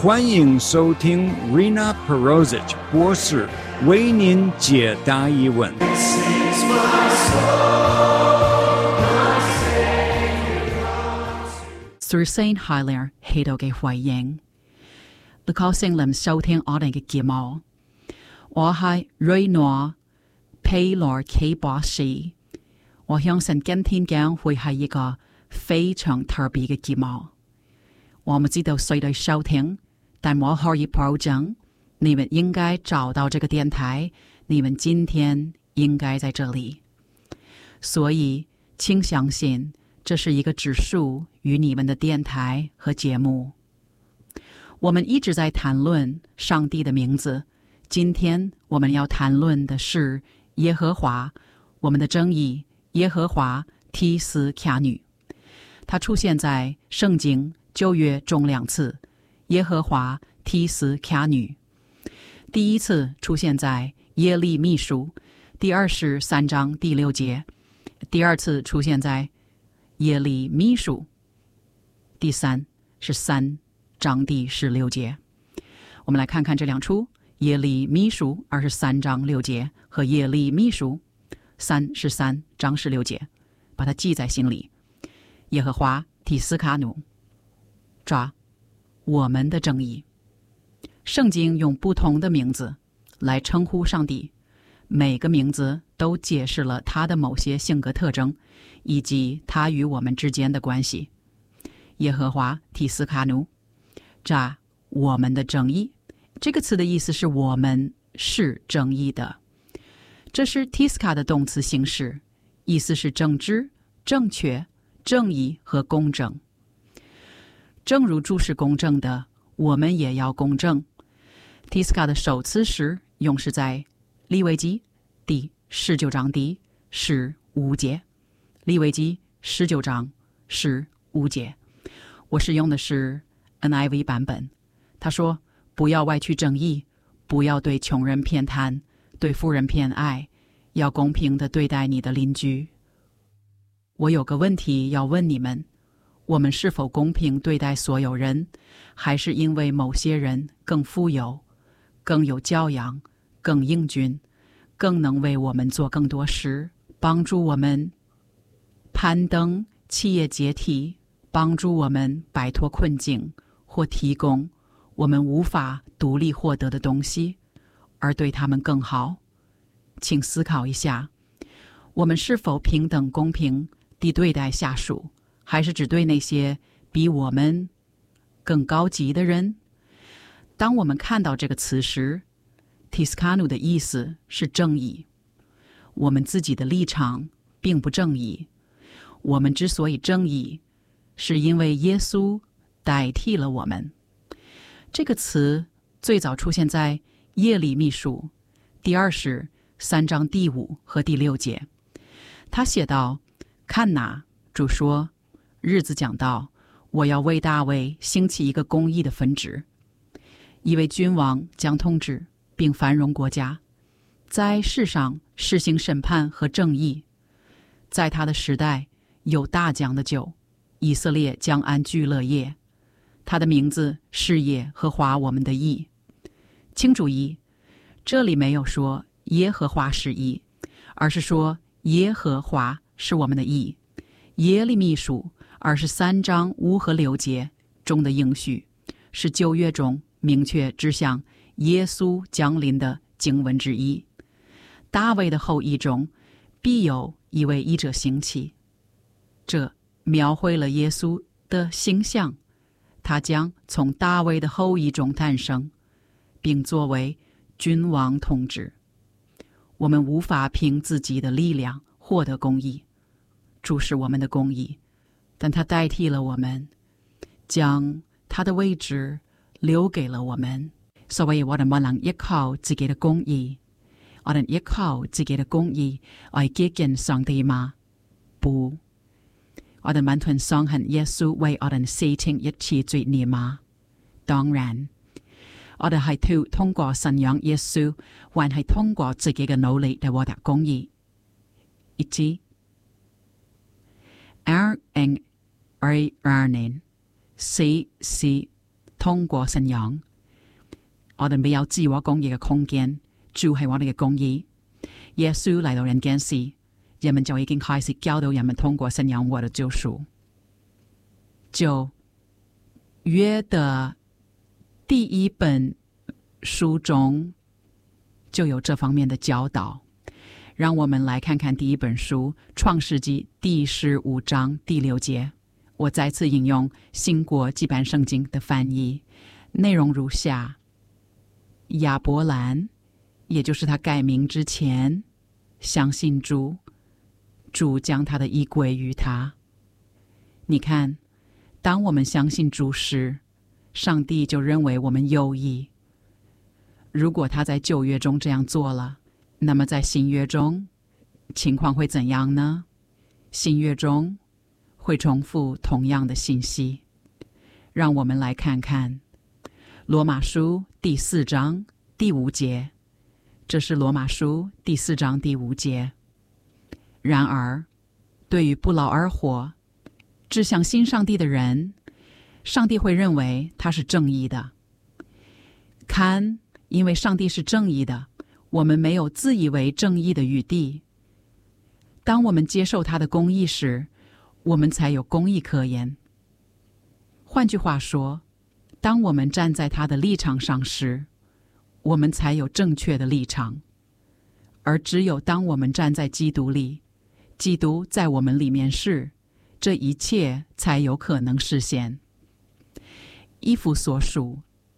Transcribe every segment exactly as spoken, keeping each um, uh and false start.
欢迎收听 Rina Perosic 博士为您解答疑问。 Through Saint Hilaire 起到嘅回應，你高興您收聽我哋嘅節目。我係 Rina Perosic 博士，我相信今天將會係一個非常特別嘅節目。我唔知道誰嚟收聽，但我可以保證，你們應該找到這個電台，你們今天應該在這裡。所以，請相信，這是一個只屬於你們的電台和節目。我們一直在談論上帝的名字，今天我們要談論的是耶和華，我們的正義，耶和華提斯卡女。它出現在聖經舊約中兩次，耶和華提斯卡女。第一次出現在耶利米書第二十三章第六節，第二次出現在耶利米書第三十三章第十六節。我們來看看這兩處，耶利米書二十三章六節和耶利米書三十三章十六節，把它記在心裡。耶和華提斯卡女，抓我們的正義。聖經用不同的名字來稱呼上帝，每個名字都解釋了他的某些性格特徵，以及他與我們之間的關係。耶和華提斯卡女，抓我們的正義。這個詞的意思是我們是正義的，這是 Tiska 的動詞形式，意思是正直、正確、正義和公正。正如主是公正的，我們也要公正。Tiska 的首次時用是在利未記第十九章第十五節。利未記十九章十五節，我是用的是 N I V 版本。他說，不要歪曲正義，不要對窮人偏袒，對富人偏愛，要公平地對待你的鄰居。我有個問題要問你們，我們是否公平對待所有人，還是因為某些人更富有，更有教養，更英俊，更能為我們做更多事，幫助我們攀登企業階梯，幫助我們擺脫困境，或提供我們無法獨立獲得的東西，而對他們更好？請思考一下，我們是否平等公平地對待下屬，還是只對那些比我們更高級的人？當我們看到這個詞時， Tiskanu 的意思是正義。我們自己的立場並不正義，我們之所以正義，是因為耶穌代替了我們。這個詞最早出現在耶利米書第二十三章第五和第六節。他寫道，看哪，主說，日子講到，我要為大衛興起一個公義的分支，一位君王將統治並繁榮國家，在世上施行審判和正義。在他的時代有大江的酒，以色列將安居樂業。他的名字是耶和華我們的義。請注意，這裡沒有說耶和華是義，而是說耶和華是我們的義。耶利米書二十三章五和六節中的應許，是舊約中明確指向耶穌降臨的經文之一。大衛的後裔中必有一位義者興起，這描繪了耶穌的形象。他將從大衛的後裔中誕生，並作為君王統治。我們無法憑自己的力量獲得公義，主是我們的公義，但他代替了我們，將他的位置留給了我們。所以我哋不能依靠自己的公義，我哋依靠自己的公義來接近上帝嗎？不。我哋完全相信耶穌為我哋洗清一切罪孽嗎？當然，我哋係通過信仰耶穌，還係通過自己嘅努力嚟獲得公義。一致 R N A R N C C 通過信仰，我哋未有自我公義嘅空間，主係我哋嘅公義。耶穌嚟到人間時，人們就已經開始教導人們通過信仰獲得救贖。就約的第一本書中就有這方面的教導。讓我們來看看第一本書《創世紀》第十五章第六節。我再次引用新國基版聖經的翻譯，內容如下：亞伯蘭，也就是他改名之前，相信主，主將他的義歸於他。你看，當我們相信主時，上帝就認為我們有義。如果他在舊約中這樣做了，那麼在新約中情況會怎樣呢？新約中會重複同樣的信息。讓我們來看看羅馬書第四章第五節，這是羅馬書第四章第五節。然而，對於不勞而獲、只相信上帝的人，上帝會認為他是正義的。看，因為上帝是正義的，我們沒有自以為正義的餘地。當我們接受他的公義時，我們才有公義可言。換句話說，當我們站在他的立場上時，我們才有正確的立場。而只有當我們站在基督裏，基督在我們裏面時，這一切才有可能實現。以弗所書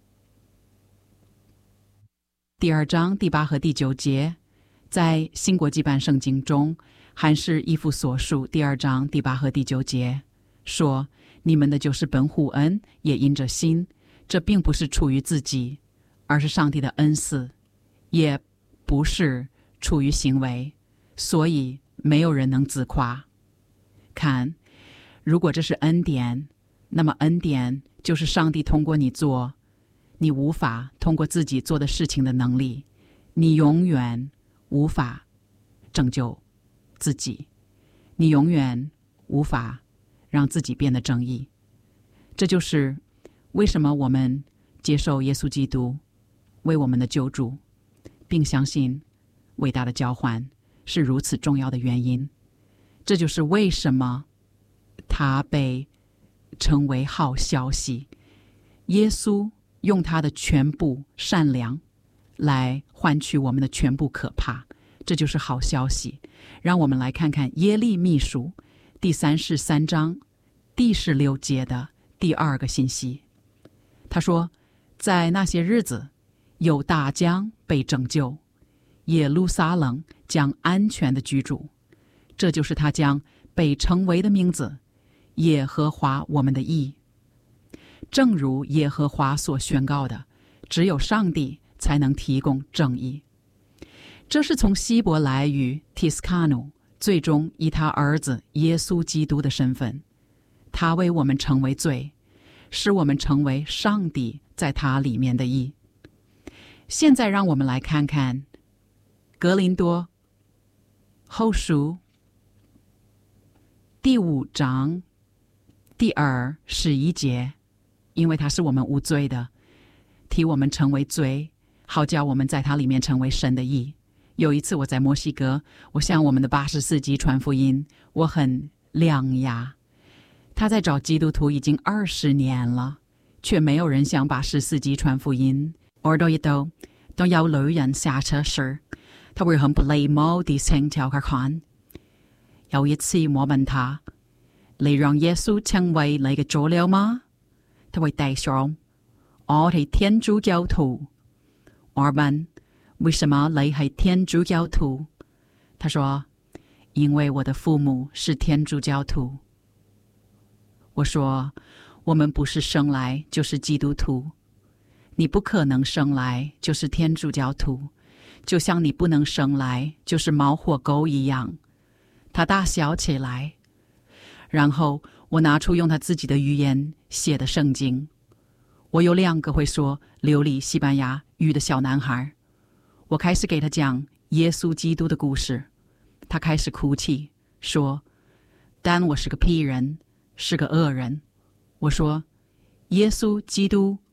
第二章第八和第九節，在新國基版聖經中，還是以弗所書第二章第八和第九節，說：你們的就是本乎恩，也因着信，這並不是出於自己，而是上帝的恩賜，也不是出於行為，所以沒有人能自誇。看，如果這是恩典，那麼恩典就是上帝通過你做你無法通過自己做的事情的能力，你永遠無法拯救自己，你永遠無法讓自己變得正義。這就是為什麼我們接受耶穌基督為我們的救主，並相信偉大的交換是如此重要的原因。這就是為什麼他被稱為好消息。耶穌用他的全部善良來換取我們的全部可怕，這就是好消息。讓我們來看看耶利密書第三十三章第十六節的第二個信息。他說，在那些日子，猶大將被拯救，耶路撒冷將安全的居住，這就是他將被稱為的名字，耶和華我們的義。正如耶和華所宣告的，只有上帝才能提供正義。這是從希伯來語 Tiskanu 最終以他兒子耶穌基督的身份，他為我們成為罪，使我們成為上帝在他裡面的義。現在讓我們來看看格林多後書第五章第二十一節，因為他是我們無罪的，替我們成為罪，好叫我們在他裡面成為神的義。有一次我在墨西哥，我向我們的八十四級傳福音，我很兩訝，他在找基督徒已經二十年了，卻沒有人向八十四級傳福音。我到一度當有女人下車時，他會很不禮貌地請教佢看。有一次我問他，你讓耶穌成為你嘅主了嗎？他會帶上，我係天主教徒。我問，為什麼你係天主教徒？他說，因為我的父母是天主教徒。我說，我們不是生來就是基督徒，你不可能生來就是天主教徒，就像你不能生來就是貓或狗一樣。他大笑起來，然後我拿出用他自己的語言寫的聖經。我有兩個會說流利西班牙語的小男孩，我開始給他講耶穌基督的故事，他開始哭泣，說，但我是個屁人，是個惡人。我說，耶穌基督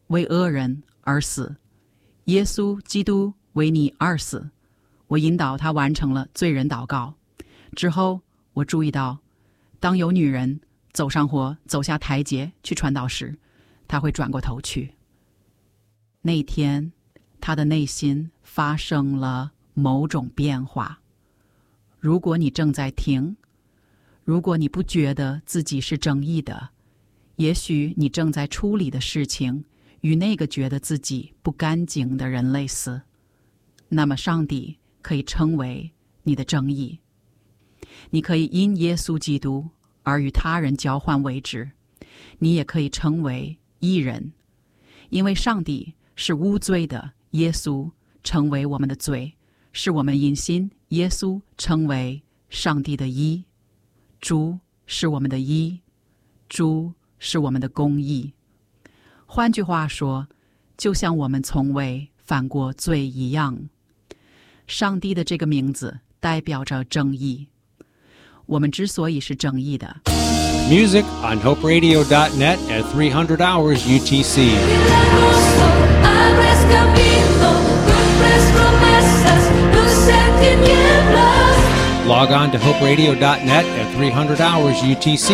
为恶人而死，耶稣基督为你而死。我引导他完成了罪人祷告之后，我注意到当有女人走上或走下台阶去传道时，他会转过头去。那天他的内心发生了某种变化。如果你正在听，如果你不觉得自己是正义的，也许你正在处理的事情与那个觉得自己不干净的人类似，那么上帝可以称为你的正义。你可以因耶稣基督而与他人交换为之，你也可以称为义人，因为上帝是无罪的，耶稣成为我们的罪，是我们因信耶稣成为上帝的义。主是我们的义，主是我们的公义。换句话说，就像我们从未犯过罪一样，上帝的这个名字代表着正义。我们之所以是正义的。 Music on hope radio dot net at three hundred hours U T C. Log on to hope radio dot net at three hundred hours U T C.